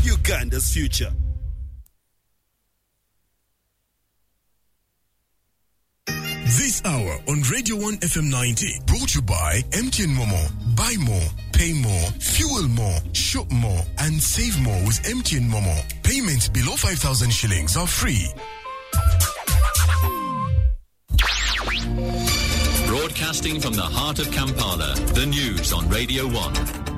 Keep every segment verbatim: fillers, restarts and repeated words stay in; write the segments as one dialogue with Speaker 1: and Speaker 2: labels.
Speaker 1: Uganda's future.
Speaker 2: This hour on Radio one F M ninety, brought to you by M T N Momo. Buy more, pay more, fuel more, shop more, and save more with M T N Momo. Payments below five thousand shillings are free.
Speaker 3: Broadcasting from the heart of Kampala, the news on Radio one.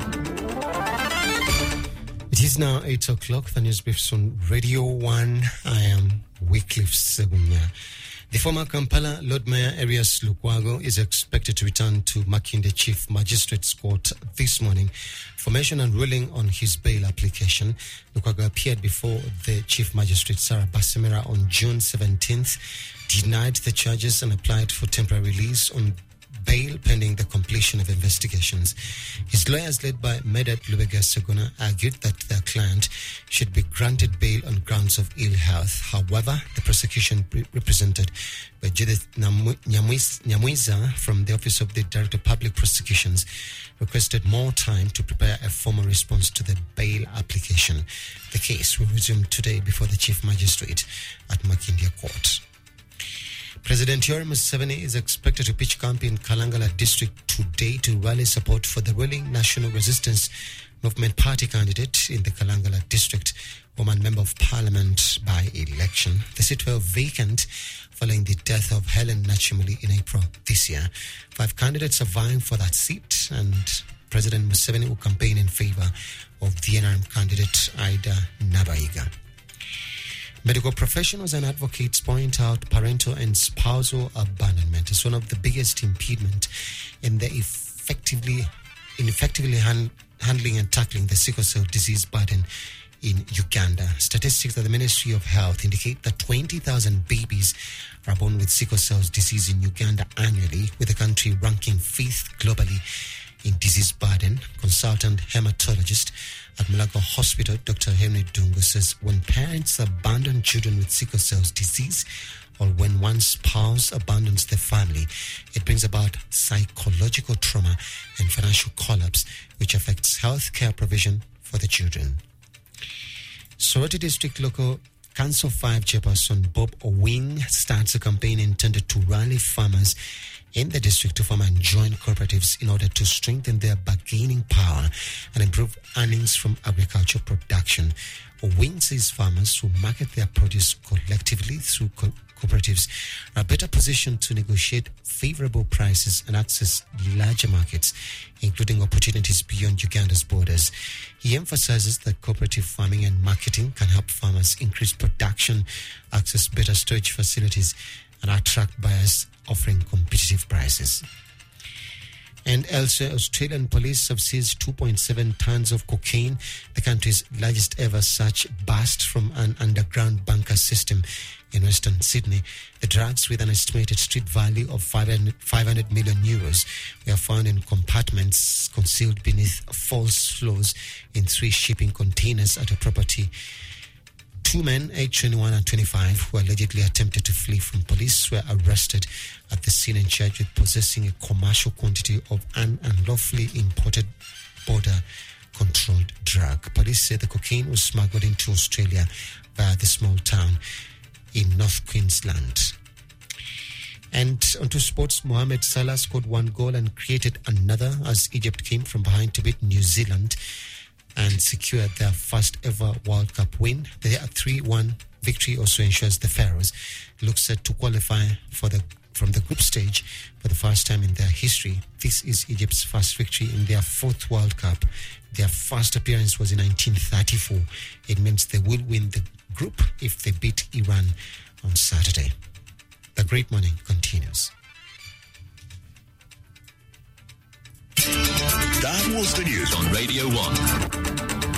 Speaker 4: It is now eight o'clock, the news briefs on Radio one. I am Wycliffe Segunya. The former Kampala Lord Mayor Arias Lukwago is expected to return to Makinde Chief Magistrates Court this morning for mention and ruling on his bail application. Lukwago appeared before the Chief Magistrate Sarah Basemera on June seventeenth, denied the charges and applied for temporary release on bail pending the completion of investigations. His lawyers, led by Medat Lubega Segona, argued that their client should be granted bail on grounds of ill health. However, the prosecution represented by Judith Nyamwiza from the Office of the Director of Public Prosecutions requested more time to prepare a formal response to the bail application. The case will resume today before the Chief Magistrate at Makindye Court. President Yoweri Museveni is expected to pitch camp in Kalangala district today to rally support for the ruling National Resistance Movement Party candidate in the Kalangala district, woman member of parliament by election. The seat fell vacant following the death of Helen Nachimuli in April this year. Five candidates are vying for that seat, and President Museveni will campaign in favor of the N R M candidate Ida Nabaiga. Medical professionals and advocates point out parental and spousal abandonment is one of the biggest impediment in the effectively, in effectively hand, handling and tackling the sickle cell disease burden in Uganda. Statistics at the Ministry of Health indicate that twenty thousand babies are born with sickle cell disease in Uganda annually, with the country ranking fifth globally in disease burden. Consultant hematologist at Mulago Hospital, Doctor Henry Dungu, says when parents abandon children with sickle cell disease, or when one spouse abandons the family, it brings about psychological trauma and financial collapse, which affects healthcare provision for the children. Soroti District Local Council five Chairperson Bob Owing starts a campaign intended to rally farmers in the district to form and join cooperatives in order to strengthen their bargaining power and improve earnings from agricultural production. Owing says farmers who market their produce collectively through co- cooperatives are better positioned to negotiate favorable prices and access larger markets, including opportunities beyond Uganda's borders. He emphasizes that cooperative farming and marketing can help farmers increase production, access better storage facilities, and attract buyers offering competitive prices. And elsewhere, Australian police have seized two point seven tons of cocaine, the country's largest ever such bust from an underground bunker system in Western Sydney. The drugs, with an estimated street value of five hundred million euros, were found in compartments concealed beneath false floors in three shipping containers at a property. Two men, aged twenty-one and twenty-five, who allegedly attempted to flee from police, were arrested at the scene and charged with possessing a commercial quantity of an unlawfully imported border-controlled drug. Police say the cocaine was smuggled into Australia via the small town in North Queensland. And onto sports, Mohamed Salah scored one goal and created another as Egypt came from behind to beat New Zealand and secured their first ever World Cup win. Their three one victory also ensures the Pharaohs look set to qualify for the from the group stage for the first time in their history. This is Egypt's first victory in their fourth World Cup. Their first appearance was in nineteen thirty-four. It means they will win the group if they beat Iran on Saturday. The Great Morning continues.
Speaker 3: That was the news on Radio one.